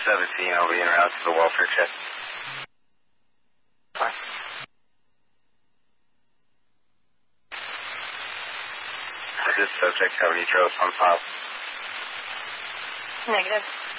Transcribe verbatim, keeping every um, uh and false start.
seventeen, I'll be en route to the welfare check. Bye. Does this subject have any trails on file? Negative.